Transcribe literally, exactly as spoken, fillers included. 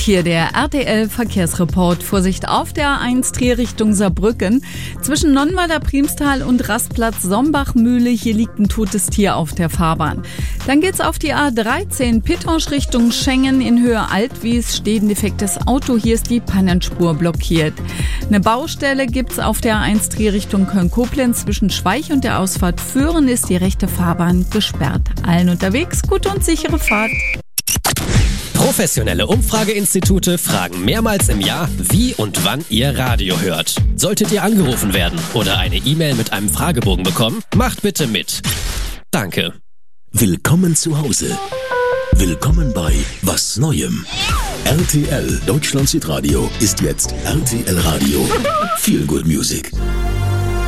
hier der R T L-Verkehrsreport. Vorsicht auf der A eins Trier Richtung Saarbrücken. Zwischen Nonnweiler-Priemstal und Rastplatz Sombachmühle, hier liegt ein totes Tier auf der Fahrbahn. Dann geht's auf die A dreizehn Pittorsch Richtung Schengen in Höhe Altwies. Steht ein defektes Auto, hier ist die Pannenspur blockiert. Eine Baustelle gibt's auf der A eins Trier Richtung Köln-Koblenz. Zwischen Schweich und der Ausfahrt Föhren ist die rechte Fahrbahn gesperrt. Allen unterwegs gute und sichere Fahrt. Professionelle Umfrageinstitute fragen mehrmals im Jahr, wie und wann ihr Radio hört. Solltet ihr angerufen werden oder eine E-Mail mit einem Fragebogen bekommen, macht bitte mit. Danke. Willkommen zu Hause. Willkommen bei Was Neuem. R T L Deutschland Südradio ist jetzt R T L Radio. Feel Good Music.